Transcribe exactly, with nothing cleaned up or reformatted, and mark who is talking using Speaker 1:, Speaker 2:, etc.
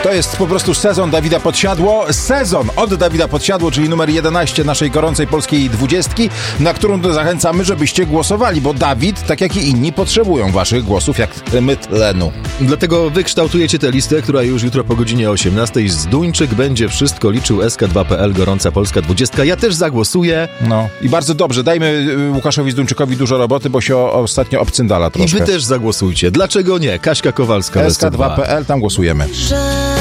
Speaker 1: To jest po prostu sezon Dawida Podsiadło. Sezon od Dawida Podsiadło, czyli numer jedenaście naszej gorącej polskiej dwudziestki, na którą to zachęcamy, żebyście głosowali, bo Dawid, tak jak i inni, potrzebują waszych głosów jak my tlenu.
Speaker 2: Dlatego wykształtujecie tę listę, która już jutro po godzinie osiemnastej z Duńczyk będzie wszystko liczył. S K dwa kropka P L, gorąca polska dwudziestka. Ja też zagłosuję.
Speaker 1: No i bardzo dobrze. Dajmy Łukaszowi Zduńczykowi dużo roboty, bo się ostatnio obcyndala troszkę.
Speaker 2: I wy też zagłosujcie. Dlaczego nie? Kaśka Kowalska.
Speaker 1: S K dwa kropka P L, tam głosujemy.